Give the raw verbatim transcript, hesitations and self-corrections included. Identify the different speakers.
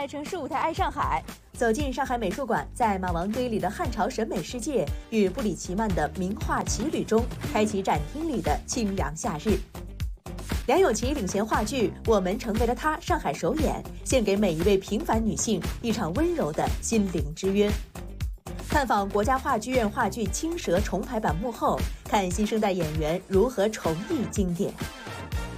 Speaker 1: 在城市舞台爱上海，走进上海美术馆，在马王堆里的汉朝审美世界与布里奇曼的名画奇旅中，开启展厅里的清凉夏日。梁咏琪领衔话剧《我们成为了他》上海首演，献给每一位平凡女性一场温柔的心灵之约。探访国家话剧院话剧《青蛇》重排版幕后，看新生代演员如何重绎经典。